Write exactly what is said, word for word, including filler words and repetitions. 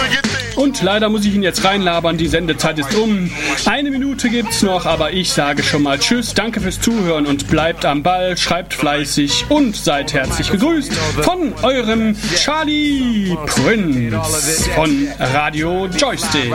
Und leider muss ich ihn jetzt reinlabern, die Sendezeit ist um. Eine Minute gibt's noch, aber ich sage schon mal Tschüss, danke fürs Zuhören und bleibt am Ball, schreibt fleißig und seid herzlich gegrüßt von eurem Charlie Prinz von Radio Joystick.